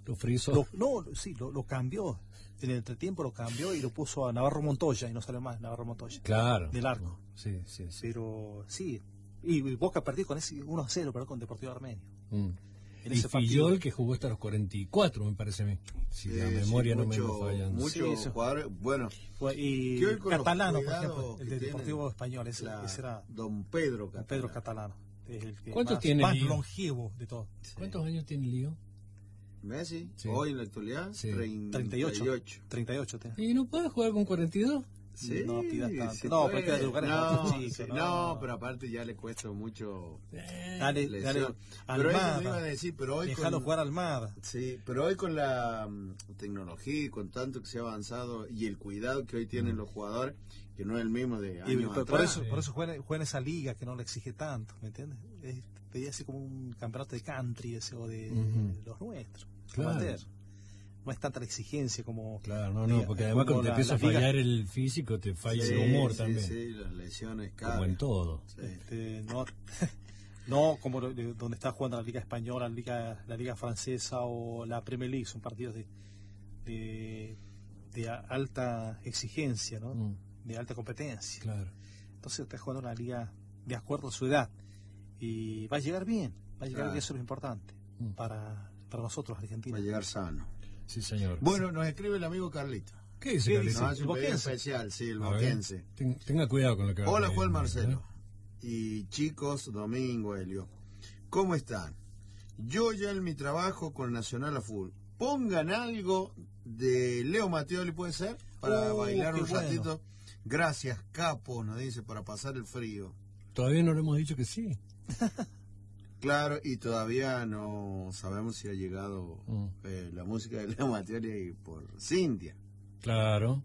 Lo frizó. Lo cambió. En el entretiempo lo cambió y lo puso a Navarro Montoya y no sale más Navarro Montoya. Claro. Del arco. Sí. Pero sí. Y Boca perdió con ese 1-0, pero con Deportivo Armenio. Y Fillol, que jugó hasta los 44, me parece a mí. Si la memoria no me falla. Muchos jugadores, bueno. Y Catalano, por ejemplo, el de Deportivo Español, ese era Don Pedro Catalano. Pedro Catalano. Es el que ¿Cuántos tiene más Lío? longevo de todo. Sí. ¿Cuántos años tiene Lío? Messi, hoy en la actualidad, sí. 38 tiene. ¿Y no puede jugar con 42? Sí, no pidas tanto. Sí, no, pero hay que lugares chicos. No, pero aparte ya le cuesta mucho. Dale, pero Almada. eso me iba a decir, pero hoy déjalo jugar Almada. Sí, pero hoy con la tecnología y con tanto que se ha avanzado y el cuidado que hoy tienen los jugadores, que no es el mismo de años atrás. Por eso juega en esa liga que no le exige tanto, ¿me entiendes? Pedía así como un campeonato de country ese o de los nuestros. Claro. No es tanta la exigencia como... Claro, porque además cuando te empieza a fallar el físico, te falla el humor también. Sí, las lesiones como en todo. Sí. No como donde está jugando la Liga Española, la Liga Francesa o la Premier League, son partidos de alta exigencia, ¿no? De alta competencia. Claro. Entonces está jugando una liga de acuerdo a su edad y va a llegar bien, bien, eso es lo importante para nosotros argentinos. Va a llegar sano. Sí, señor. Bueno, nos escribe el amigo Carlito. ¿Qué dice Carlito? No, es un pedido especial, sí, el boquense. Tenga cuidado con lo que va a Hola, Juan Marcelo. Y chicos, Domingo, Helio. ¿Cómo están? Yo ya en mi trabajo con Nacional a full. Pongan algo de Leo Matteoli, ¿puede ser? Para bailar un ratito. Gracias, capo, nos dice, para pasar el frío. Todavía no le hemos dicho que sí. Claro, y todavía no sabemos si ha llegado la música de Leo Matteoli por Cintia. Claro.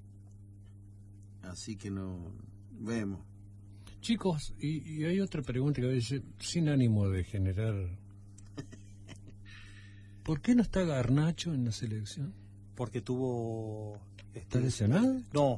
Así que no vemos. Chicos, y hay otra pregunta que dice, sin ánimo de generar... ¿Por qué no está Garnacho en la selección? Porque tuvo... ¿Está lesionado? No,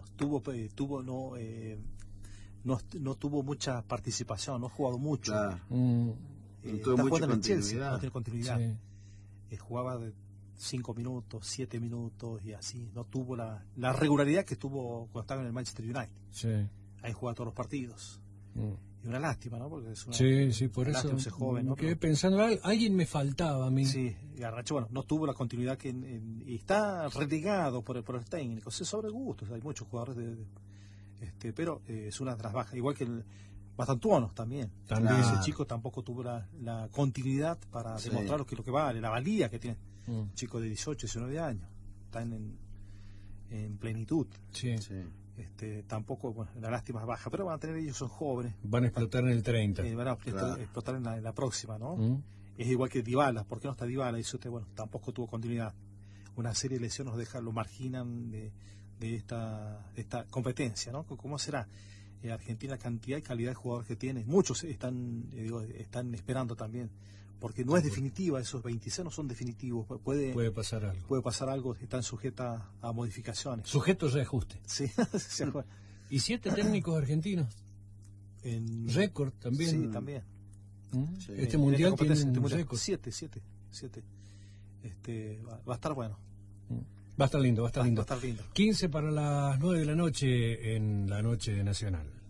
no tuvo mucha participación, no ha jugado mucho. Claro. No tuvo mucha continuidad. No tiene continuidad. Sí. Jugaba de 5 minutos, 7 minutos y así. No tuvo la regularidad que tuvo cuando estaba en el Manchester United. Sí. Ahí jugaba todos los partidos. Y una lástima, ¿no? Porque es sí, por eso ese joven, ¿no? Quedé pensando, alguien me faltaba a mí. Sí, Garnacho, bueno, no tuvo la continuidad y está relegado por el técnico. Es sobre gustos, hay muchos jugadores pero es una de las bajas. Igual que Bastantuono también. Ese chico tampoco tuvo la continuidad para demostrar lo que vale, la valía que tiene. Un chico de 18, 19 años. Está en plenitud. Sí. Tampoco, bueno, la lástima es baja, pero van a tener, ellos son jóvenes. Van a explotar en el 30. Van a explotar en la próxima, ¿no? Es igual que Dybala. ¿Por qué no está Dybala? Eso tampoco tuvo continuidad. Una serie de lesiones lo marginan de esta competencia, ¿no? ¿Cómo será? Argentina, cantidad y calidad de jugadores que tiene. Muchos están esperando también. Porque no es definitiva, esos 26 no son definitivos. Puede pasar algo. Puede pasar algo, están sujetas a modificaciones. Sujetos de ajuste. Sí. ¿Y 7 técnicos argentinos? En récord también. Sí, también. Sí. Este mundial tiene un récord. 7. Va a estar bueno. Va a estar lindo, va a estar lindo. 15 para las 9 de la noche en la noche de Nacional.